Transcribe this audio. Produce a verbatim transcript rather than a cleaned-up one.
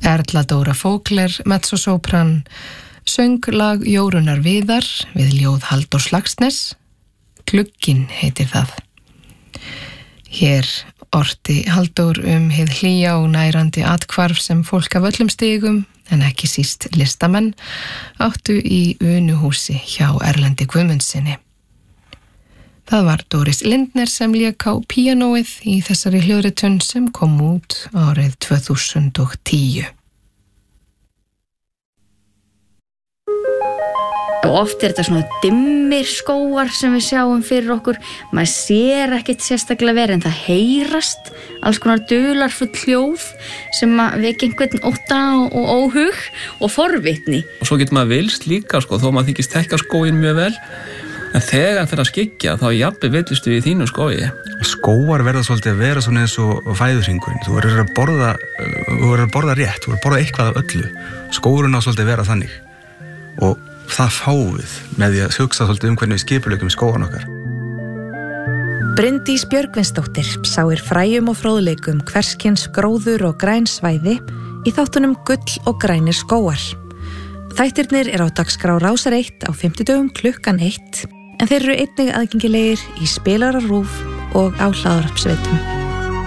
Erla Dóra Fókler, mezzosopran, söng lag Jórunar Viðar við ljóð Halldórs Laxness. Glugginn heitir það. Hér orti Halldór um hið hlýja og nærandi athvarf sem fólk af öllum stigum, en ekki síst listamenn, áttu í Unuhúsi hjá Erlendi Guðmundsinni. Það var Doris Lindner sem lék á píanóið í þessari hljóðritun sem kom út árið tvö þúsund og tíu. Og oft er þetta svona dimmir skógar sem við sjáum fyrir okkur. Maður sér ekkert sérstaklega verið, en það heyrast alls konar dularfull hljóð sem vekja einhvern ótta og óhug og forvitni. Og svo getur maður vilst líka, sko, þó maður þykist þekkja skóginn mjög vel. En þegar fyrir að skyggja, þá jafnvel villistu við í þínu skógi. Skógar verða svolítið að vera svona eins og fæðuhringurinn. Þú verður að borða, þú verður að borða rétt, þú verður að borða eitthvað af öllu. Skógurinn á svolítið að vera þannig. Og það fáum við með því að hugsa svolítið um hvernig við skipuleggjum skógan okkar. Bryndís Björgvinsdóttir sáir fræjum og fróðleikum hverskins gróður og græn svæði í þáttunum Gull og grænir skógar. Þættirnir er á dagskrá Rásar eitt á fimmtudögum klukkan eitt, en þeir eru einnig aðgengilegir í spilara RÚV og á hlaðvarpsveitum.